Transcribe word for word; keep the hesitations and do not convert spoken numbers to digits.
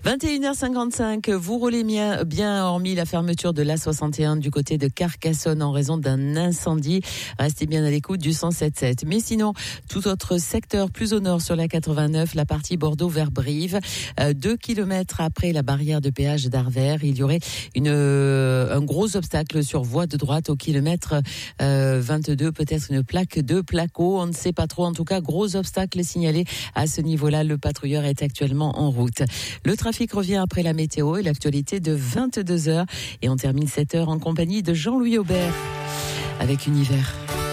vingt et une heures cinquante-cinq, vous roulez bien, bien hormis la fermeture de l'A soixante et un du côté de Carcassonne en raison d'un incendie. Restez bien à l'écoute du cent sept sept. Mais sinon, tout autre secteur plus au nord sur la quatre-vingt-neuf, la partie Bordeaux vers Brive, euh, deux kilomètres après la barrière de péage d'Arvers, il y aurait une, euh, un gros obstacle sur voie de droite au kilomètre euh, vingt-deux, peut-être une plaque de placo, on ne sait pas trop. En tout cas, gros obstacle signalé à ce niveau-là. Le patrouilleur est actuellement en route. Le trafic revient après la météo et l'actualité de vingt-deux heures. Et on termine cette heure en compagnie de Jean-Louis Aubert avec Univers.